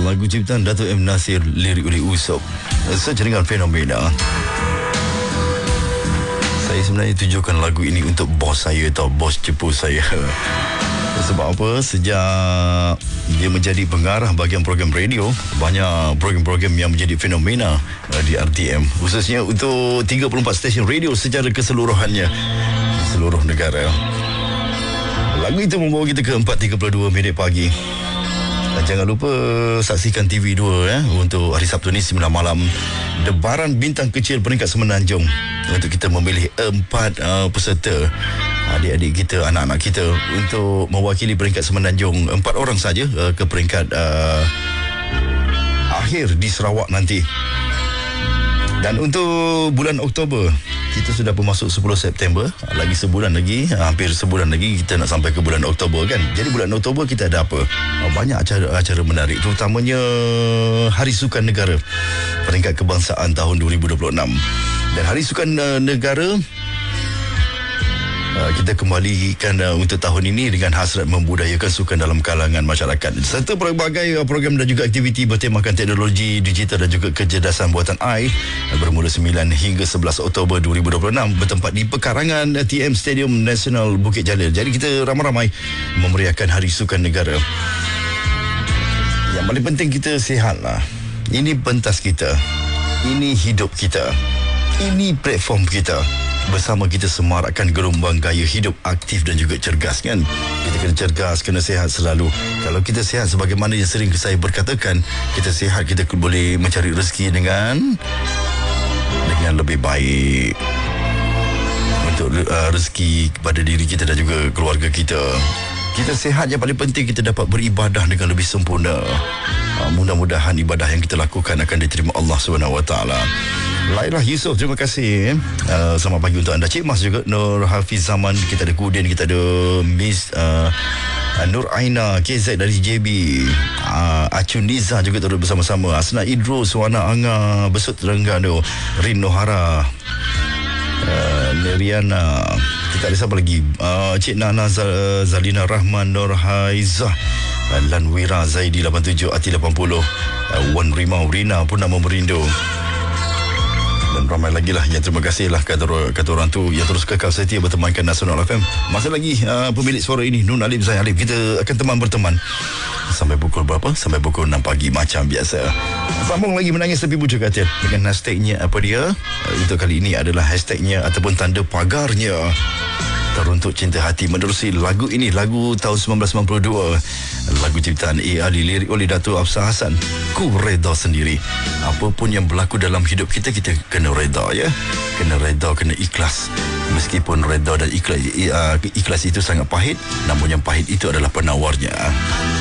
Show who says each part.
Speaker 1: Lagu ciptaan Dato' M. Nasir, lirik oleh Usop. Sejaringan fenomena. Saya sebenarnya tujukan lagu ini untuk bos saya atau bos cepu saya. Sebab apa? Sejak dia menjadi pengarah bahagian program radio, banyak program-program yang menjadi fenomena di RTM, khususnya untuk 34 stesen radio secara keseluruhannya di seluruh negara. Lagu itu membawa kita ke 4.32 minit pagi. Dan jangan lupa saksikan TV2 untuk hari Sabtu ni 9 malam, debaran bintang kecil peringkat semenanjung, untuk kita memilih 4 peserta, adik-adik kita, anak-anak kita, untuk mewakili peringkat semenanjung. 4 orang saja ke peringkat akhir di Sarawak nanti. Dan untuk bulan Oktober, kita sudah pun masuk 10 September. Lagi sebulan lagi, hampir sebulan lagi kita nak sampai ke bulan Oktober kan. Jadi bulan Oktober kita ada apa? Banyak acara menarik, terutamanya Hari Sukan Negara peringkat kebangsaan tahun 2026. Dan Hari Sukan Negara, kita kembalikan untuk tahun ini dengan hasrat membudayakan sukan dalam kalangan masyarakat, serta pelbagai program dan juga aktiviti bertemakan teknologi digital dan juga kecerdasan buatan AI, bermula 9 hingga 11 Oktober 2026 bertempat di pekarangan TM Stadium Nasional Bukit Jalil. Jadi kita ramai-ramai memeriahkan Hari Sukan Negara. Yang paling penting kita sihatlah. Ini pentas kita, ini hidup kita, ini platform kita. Bersama kita semarakkan gelombang gaya hidup aktif dan juga cergas kan. Kita kena cergas, kena sihat selalu. Kalau kita sihat, sebagaimana yang sering saya berkatakan, kita sihat, kita boleh mencari rezeki dengan lebih baik, untuk rezeki kepada diri kita dan juga keluarga kita. Kita sihat, yang paling penting kita dapat beribadah dengan lebih sempurna. Mudah-mudahan ibadah yang kita lakukan akan diterima Allah SWT. Lairah Yusof, terima kasih. Selamat pagi untuk anda. Cik Mas juga, Nur Hafiz Zaman, kita ada Kudin, kita ada Miss Nur Aina KZ dari JB, Acun Niza juga turut bersama-sama, Asna Idrus, Wana Anga Besut Terengganu, Rin Nohara, Neriana, kita ada siapa lagi, Cik Nana Zalina Rahman, Nur Haizah, Lanwira Zaidi 87, Ati 80, Wan Rimau Rina pun nama merindu, dan ramai lagi lah yang terima kasih lah kata orang tu yang terus kekal setia bertemankan Nasional FM. Masih lagi pemilik suara ini Nun Alim Zain Alim, kita akan berteman sampai pukul berapa? Sampai pukul 6 pagi macam biasa. Sambung lagi menangis tepi bujuk katil dengan hashtagnya apa dia? Untuk kali ini adalah hashtagnya ataupun tanda pagarnya Teruntuk Cinta Hati. Menerusi lagu ini, lagu tahun 1992, lagu ciptaan A.R. dilirik oleh Dato' Afsar Hassan. Ku reda sendiri. Apapun yang berlaku dalam hidup kita, kita kena reda ya. Kena reda, kena ikhlas. Meskipun reda dan ikhlas itu sangat pahit, namun yang pahit itu adalah penawarnya.